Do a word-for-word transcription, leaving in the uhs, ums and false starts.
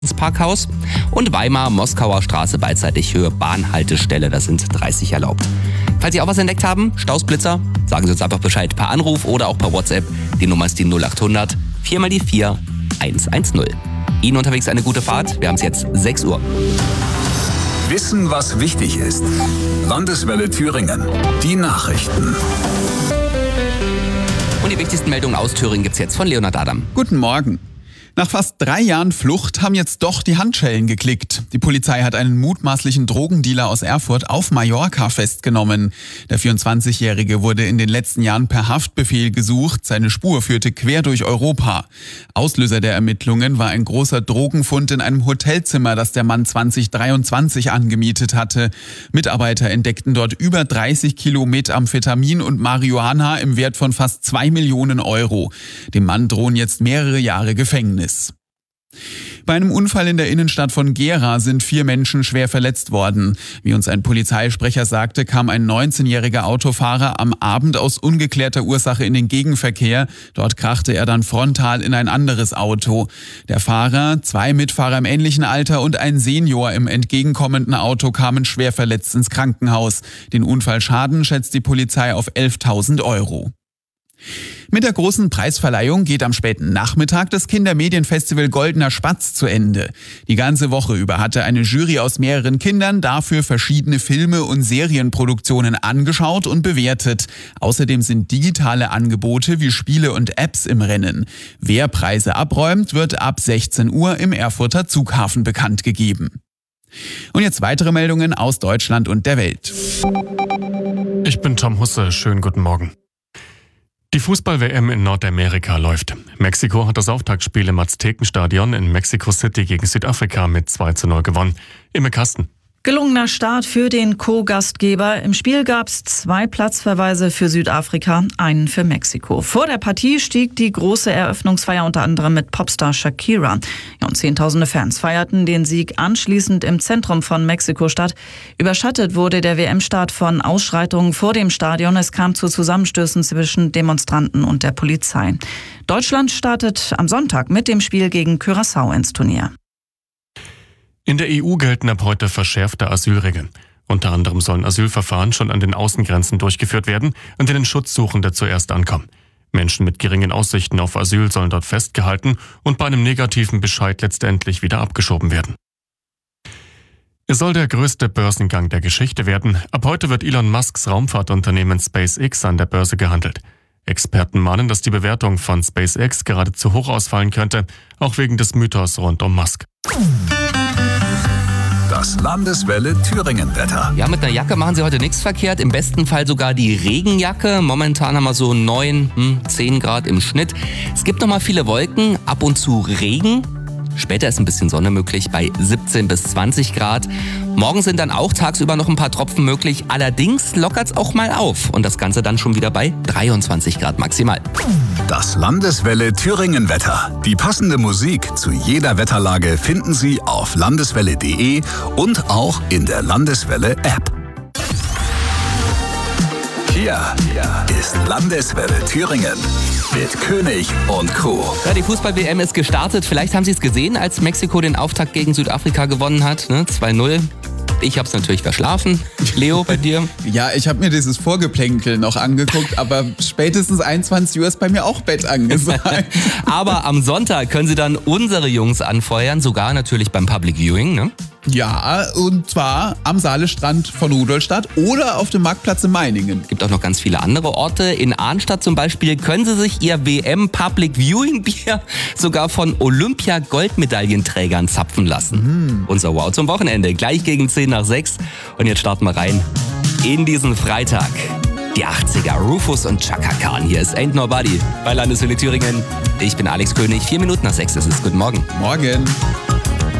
ins Parkhaus und Weimar, Moskauer Straße beidseitig Höhe Bahnhaltestelle, das sind dreißig erlaubt. Falls Sie auch was entdeckt haben, Stausblitzer, sagen Sie uns einfach Bescheid per Anruf oder auch per WhatsApp. Die Nummer ist die null acht hundert vier mal die vier eins eins null. Ihnen unterwegs eine gute Fahrt, wir haben es jetzt sechs Uhr. Wissen, was wichtig ist. Landeswelle Thüringen. Die Nachrichten. Und die wichtigsten Meldungen aus Thüringen gibt's jetzt von Leonhard Adam. Guten Morgen. Nach fast drei Jahren Flucht haben jetzt doch die Handschellen geklickt. Die Polizei hat einen mutmaßlichen Drogendealer aus Erfurt auf Mallorca festgenommen. Der vierundzwanzigjährige wurde in den letzten Jahren per Haftbefehl gesucht. Seine Spur führte quer durch Europa. Auslöser der Ermittlungen war ein großer Drogenfund in einem Hotelzimmer, das der Mann zwanzig dreiundzwanzig angemietet hatte. Mitarbeiter entdeckten dort über dreißig Kilo Methamphetamin und Marihuana im Wert von fast zwei Millionen Euro. Dem Mann drohen jetzt mehrere Jahre Gefängnis. Bei einem Unfall in der Innenstadt von Gera sind vier Menschen schwer verletzt worden. Wie uns ein Polizeisprecher sagte, kam ein neunzehnjähriger Autofahrer am Abend aus ungeklärter Ursache in den Gegenverkehr. Dort krachte er dann frontal in ein anderes Auto. Der Fahrer, zwei Mitfahrer im ähnlichen Alter und ein Senior im entgegenkommenden Auto kamen schwer verletzt ins Krankenhaus. Den Unfallschaden schätzt die Polizei auf elftausend Euro. Mit der großen Preisverleihung geht am späten Nachmittag das Kindermedienfestival Goldener Spatz zu Ende. Die ganze Woche über hatte eine Jury aus mehreren Kindern dafür verschiedene Filme und Serienproduktionen angeschaut und bewertet. Außerdem sind digitale Angebote wie Spiele und Apps im Rennen. Wer Preise abräumt, wird ab sechzehn Uhr im Erfurter Zughafen bekannt gegeben. Und jetzt weitere Meldungen aus Deutschland und der Welt. Ich bin Tom Husse, schönen guten Morgen. Die Fußball-W M in Nordamerika läuft. Mexiko hat das Auftaktspiel im Aztekenstadion in Mexico City gegen Südafrika mit zwei zu null gewonnen. Imme Kasten. Gelungener Start für den Co-Gastgeber. Im Spiel gab es zwei Platzverweise für Südafrika, einen für Mexiko. Vor der Partie stieg die große Eröffnungsfeier unter anderem mit Popstar Shakira. Ja, und zehntausende Fans feierten den Sieg anschließend im Zentrum von Mexiko-Stadt. Überschattet wurde der W M-Start von Ausschreitungen vor dem Stadion. Es kam zu Zusammenstößen zwischen Demonstranten und der Polizei. Deutschland startet am Sonntag mit dem Spiel gegen Curaçao ins Turnier. In der E U gelten ab heute verschärfte Asylregeln. Unter anderem sollen Asylverfahren schon an den Außengrenzen durchgeführt werden, an denen Schutzsuchende zuerst ankommen. Menschen mit geringen Aussichten auf Asyl sollen dort festgehalten und bei einem negativen Bescheid letztendlich wieder abgeschoben werden. Es soll der größte Börsengang der Geschichte werden. Ab heute wird Elon Musks Raumfahrtunternehmen SpaceX an der Börse gehandelt. Experten mahnen, dass die Bewertung von SpaceX gerade zu hoch ausfallen könnte, auch wegen des Mythos rund um Musk. Das Landeswelle Thüringen-Wetter. Ja, mit einer Jacke machen Sie heute nichts verkehrt. Im besten Fall sogar die Regenjacke. Momentan haben wir so neun, zehn Grad im Schnitt. Es gibt noch mal viele Wolken, ab und zu Regen. Später ist ein bisschen Sonne möglich bei siebzehn bis zwanzig Grad. Morgen sind dann auch tagsüber noch ein paar Tropfen möglich. Allerdings lockert's auch mal auf. Und das Ganze dann schon wieder bei dreiundzwanzig Grad maximal. Das Landeswelle Thüringen-Wetter. Die passende Musik zu jeder Wetterlage finden Sie auf landeswelle punkt de und auch in der Landeswelle-App. Hier ist Landeswelle Thüringen mit König und Co. Ja, die Fußball-W M ist gestartet. Vielleicht haben Sie es gesehen, als Mexiko den Auftakt gegen Südafrika gewonnen hat. Ne? zwei null. Ich habe es natürlich verschlafen. Leo, bei dir? Ja, ich habe mir dieses Vorgeplänkel noch angeguckt, aber spätestens einundzwanzig Uhr ist bei mir auch Bett angesagt. Aber am Sonntag können Sie dann unsere Jungs anfeuern, sogar natürlich beim Public Viewing, ne? Ja, und zwar am Saalestrand von Rudolstadt oder auf dem Marktplatz in Meiningen. Gibt auch noch ganz viele andere Orte. In Arnstadt zum Beispiel können Sie sich Ihr W M Public Viewing Bier sogar von Olympia-Goldmedaillenträgern zapfen lassen. Mhm. Unser Wow zum Wochenende, gleich gegen zehn nach sechs. Und jetzt starten wir rein in diesen Freitag. Die achtziger, Rufus und Chaka Khan. Hier ist Ain't Nobody bei Landeswelle Thüringen. Ich bin Alex König, vier Minuten nach sechs ist es. Guten Morgen. Morgen.